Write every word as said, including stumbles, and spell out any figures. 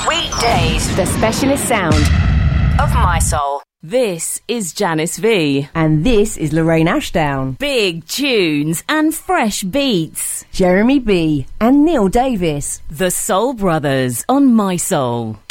Weekdays. The specialist sound of My Soul. This is Janice V. And this is Lorraine Ashdown. Big tunes and fresh beats. Jeremy B. and Neil Davis. The Soul Brothers on My Soul.